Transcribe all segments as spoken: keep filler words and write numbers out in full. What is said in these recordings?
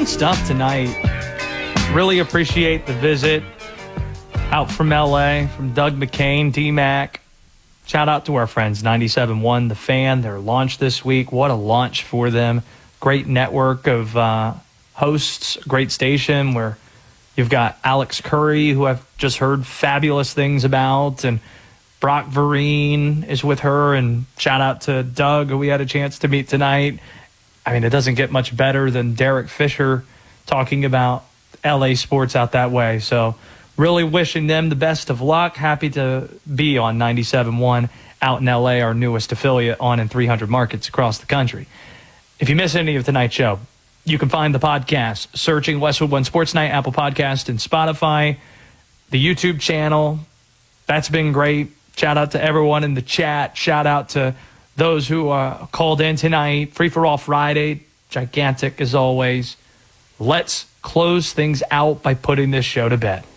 Fun stuff tonight. Really appreciate the visit out from L A, from Doug McCain, D-Mac. Shout out to our friends, ninety-seven point one The Fan, their launch this week. What a launch for them. Great network of uh, hosts, great station where you've got Alex Curry, who I've just heard fabulous things about, and Brock Vereen is with her, and shout out to Doug, who we had a chance to meet tonight. I mean, it doesn't get much better than Derek Fisher talking about L A sports out that way. So really wishing them the best of luck. Happy to be on ninety-seven point one out in L A, our newest affiliate, on in three hundred markets across the country. If you miss any of tonight's show, you can find the podcast searching Westwood One Sports Night, Apple Podcast, and Spotify. The YouTube channel, that's been great. Shout out to everyone in the chat. Shout out to those who uh, called in tonight. Free for All Friday, gigantic as always. Let's close things out by putting this show to bed.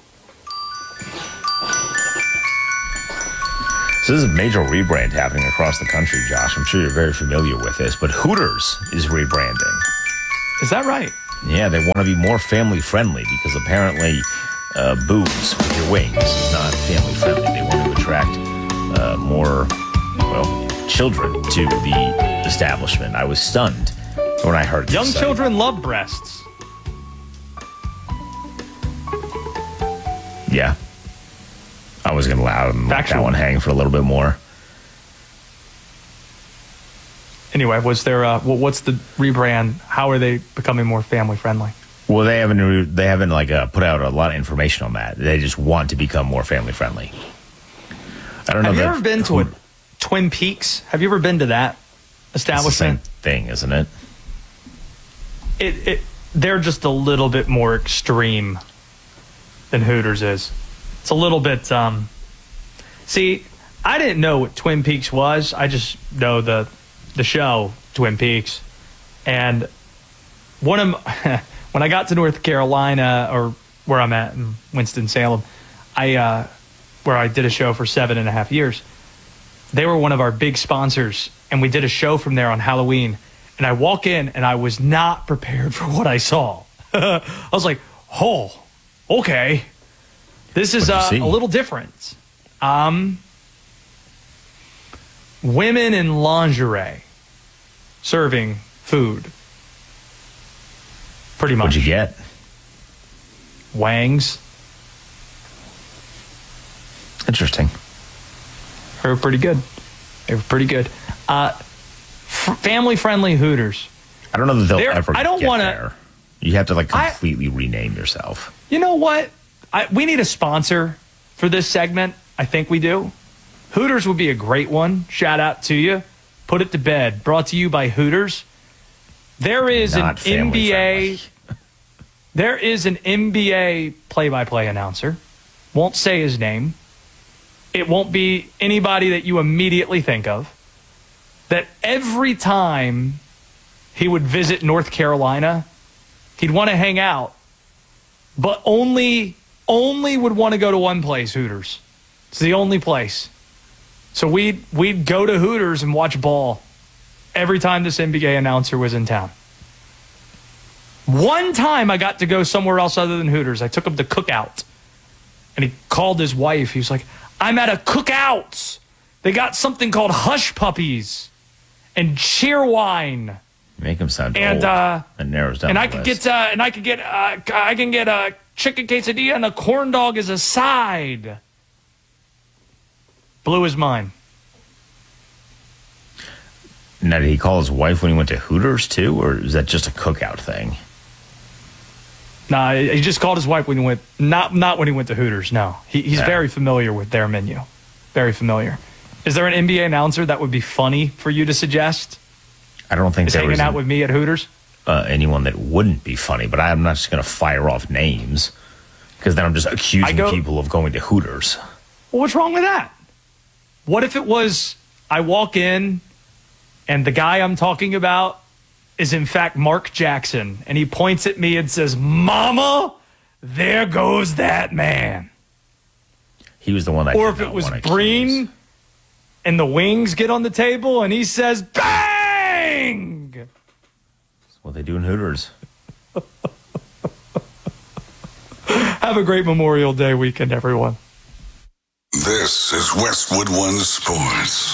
So this is a major rebrand happening across the country, Josh. I'm sure you're very familiar with this, but Hooters is rebranding. Is that right? Yeah, they want to be more family friendly because apparently uh, booze with your wings is not family friendly. They want to attract uh, more, well, children to the establishment. I was stunned when I heard this. Young children love breasts. Yeah. I was going to allow them let that one hang for a little bit more. Anyway, was there uh, what's the rebrand? How are they becoming more family friendly? Well, they haven't they haven't like uh, put out a lot of information on that. They just want to become more family friendly. I don't know. Have you ever been to a Twin Peaks? Have you ever been to that establishment? It's the same thing, isn't it? It it they're just a little bit more extreme than Hooters is. It's a little bit. Um, see, I didn't know what Twin Peaks was. I just know the the show Twin Peaks, and one of my, when I got to North Carolina, or where I'm at in Winston-Salem, I uh, where I did a show for seven and a half years. They were one of our big sponsors, and we did a show from there on Halloween. And I walk in, and I was not prepared for what I saw. I was like, "Oh, okay, this is uh, a little different." Um, women in lingerie serving food. Pretty much. What'd you get? Wangs. Interesting. They were pretty good. They were pretty good. Uh, f- family-friendly Hooters. I don't know that they'll They're, ever I don't get wanna, there. You have to like completely I, rename yourself. You know what? I, we need a sponsor for this segment. I think we do. Hooters would be a great one. Shout out to you. Put it to bed. Brought to you by Hooters. There is Not an N B A. friendly. There is an N B A play-by-play announcer. Won't say his name. It won't be anybody that you immediately think of. That every time he would visit North Carolina, he'd want to hang out, but only only would want to go to one place, Hooters. It's the only place. So we'd, we'd go to Hooters and watch ball every time this N B A announcer was in town. One time I got to go somewhere else other than Hooters. I took him to Cookout. And he called his wife. He was like, "I'm at a Cookout. They got something called Hush Puppies and Cheerwine." Make him sound and old. uh, That narrows down and the I could list. get uh, and I could get uh, I can get a chicken quesadilla and a corn dog as a side. Blew his mind. Now, did he call his wife when he went to Hooters too, or is that just a Cookout thing? Nah, he just called his wife when he went. Not not when he went to Hooters. No, he, he's Yeah. very familiar with their menu. Very familiar. Is there an N B A announcer that would be funny for you to suggest? I don't think Is there hanging was out an- with me at Hooters. uh, anyone that wouldn't be funny, but I'm not just going to fire off names because then I'm just accusing go- people of going to Hooters. Well, what's wrong with that? What if it was I walk in and the guy I'm talking about is in fact Mark Jackson, and he points at me and says, "Mama, there goes that man." He was the one that Or did if it not was wanna Breen accuse. and the wings get on the table and he says, "Bang!" That's what they do in Hooters. Have a great Memorial Day weekend, everyone. This is Westwood One Sports.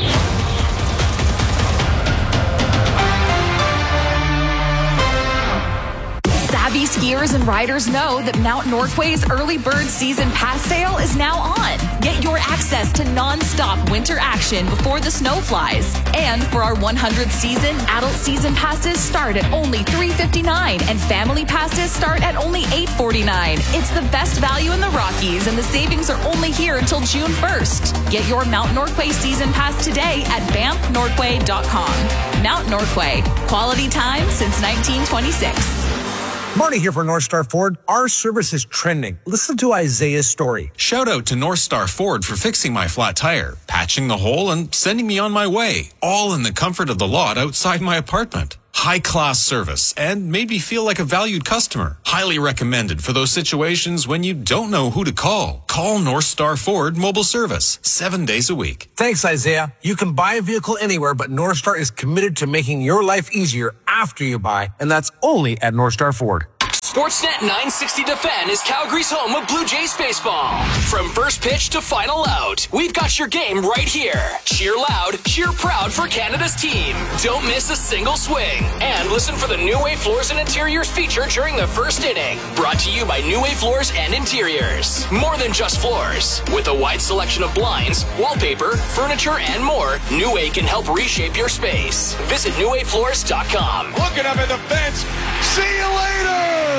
Savvy skiers and riders know that Mount Norquay's early bird season pass sale is now on. Get your access to non-stop winter action before the snow flies. And for our one hundredth season, adult season passes start at only three dollars and fifty-nine cents and family passes start at only eight dollars and forty-nine cents. It's the best value in the Rockies, and the savings are only here until June first. Get your Mount Norquay season pass today at banff norquay dot com. Mount Norquay, quality time since nineteen twenty-six. Marty here for North Star Ford. Our service is trending. Listen to Isaiah's story. Shout out to North Star Ford for fixing my flat tire, patching the hole, and sending me on my way, all in the comfort of the lot outside my apartment. High-class service and made me feel like a valued customer. Highly recommended for those situations when you don't know who to call. Call North Star Ford Mobile Service, seven days a week. Thanks, Isaiah. You can buy a vehicle anywhere, but North Star is committed to making your life easier after you buy, and that's only at North Star Ford. Sportsnet nine sixty The Fan is Calgary's home of Blue Jays baseball. From first pitch to final out, we've got your game right here. Cheer loud, cheer proud for Canada's team. Don't miss a single swing. And listen for the New Way Floors and Interiors feature during the first inning. Brought to you by New Way Floors and Interiors. More than just floors. With a wide selection of blinds, wallpaper, furniture, and more, New Way can help reshape your space. Visit new way floors dot com. Looking up at the fence. See you later!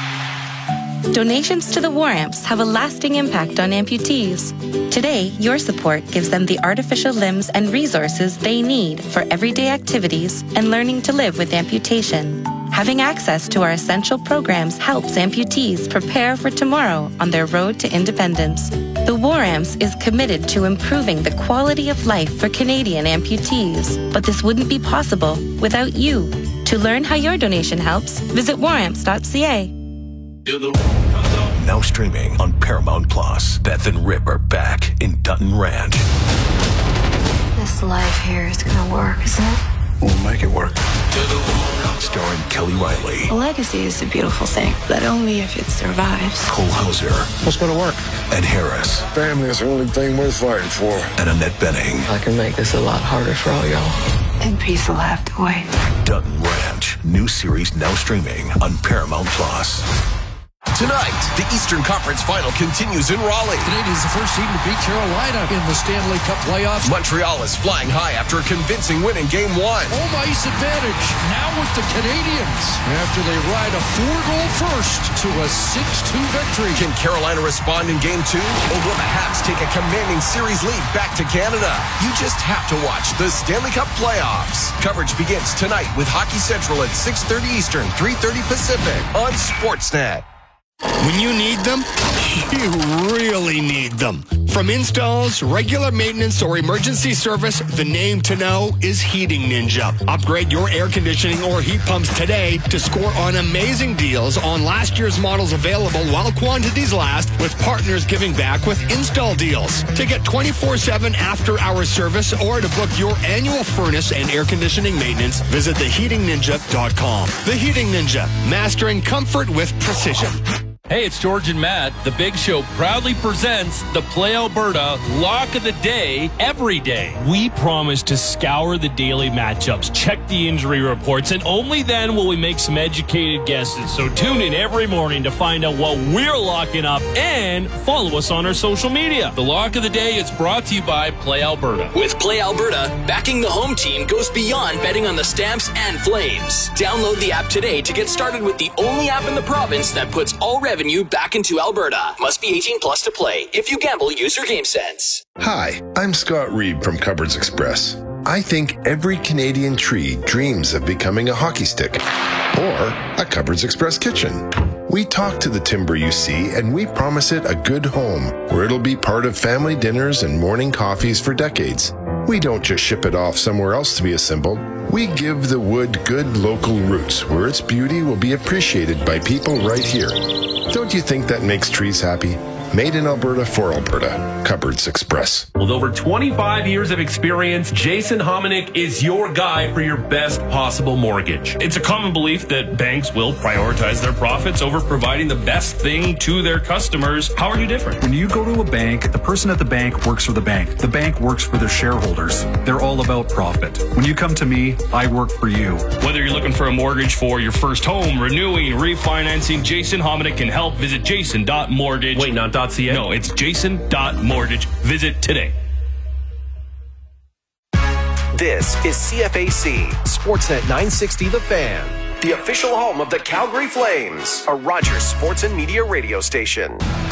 Donations to the War Amps have a lasting impact on amputees. Today, your support gives them the artificial limbs and resources they need for everyday activities and learning to live with amputation. Having access to our essential programs helps amputees prepare for tomorrow on their road to independence. The War Amps is committed to improving the quality of life for Canadian amputees, but this wouldn't be possible without you. To learn how your donation helps, visit war amps dot c a. Now streaming on Paramount Plus. Beth and Rip are back in Dutton Ranch. This life here is gonna work, isn't it? We'll make it work. Starring Kelly Riley. A legacy is a beautiful thing, but only if it survives. Cole Hauser. What's going to work? Ed Harris. Family is the only thing worth fighting for. And Annette Bening. I can make this a lot harder for all y'all. And peace will have to wait. Dutton Ranch. New series now streaming on Paramount Plus. Tonight, the Eastern Conference Final continues in Raleigh. Canadians the first team to beat Carolina in the Stanley Cup playoffs. Montreal is flying high after a convincing win in Game one. Home ice advantage now with the Canadians after they ride a four-goal first to a six two victory. Can Carolina respond in Game two? Or will the Habs take a commanding series lead back to Canada? You just have to watch the Stanley Cup playoffs. Coverage begins tonight with Hockey Central at six thirty Eastern, three thirty Pacific on Sportsnet. When you need them, you really need them. From installs, regular maintenance, or emergency service, the name to know is Heating Ninja. Upgrade your air conditioning or heat pumps today to score on amazing deals on last year's models available while quantities last, with partners giving back with install deals. To get twenty-four seven after-hour service or to book your annual furnace and air conditioning maintenance, visit the heating ninja dot com. The Heating Ninja, mastering comfort with precision. Hey, it's George and Matt. The Big Show proudly presents the Play Alberta Lock of the Day every day. We promise to scour the daily matchups, check the injury reports, and only then will we make some educated guesses. So tune in every morning to find out what we're locking up and follow us on our social media. The Lock of the Day is brought to you by Play Alberta. With Play Alberta, backing the home team goes beyond betting on the Stamps and Flames. Download the app today to get started with the only app in the province that puts all revenue back into Alberta. Must be eighteen plus to play. If you gamble, use your game sense. Hi, I'm Scott Reed from Cupboards Express. I think every Canadian tree dreams of becoming a hockey stick or a Cupboards Express kitchen. We talk to the timber you see, and we promise it a good home where it'll be part of family dinners and morning coffees for decades. We don't just ship it off somewhere else to be assembled. We give the wood good local roots where its beauty will be appreciated by people right here. Don't you think that makes trees happy? Made in Alberta for Alberta. Cupboards Express. With over twenty-five years of experience, Jason Hominick is your guy for your best possible mortgage. It's a common belief that banks will prioritize their profits over providing the best thing to their customers. How are you different? When you go to a bank, the person at the bank works for the bank. The bank works for their shareholders. They're all about profit. When you come to me, I work for you. Whether you're looking for a mortgage for your first home, renewing, refinancing, Jason Hominick can help. Visit jason dot mortgage. Wait, not .ca? No, it's jason dot mortgage. Visit today. This is C F A C, Sportsnet nine sixty The Fan, the official home of the Calgary Flames, a Rogers Sports and Media radio station.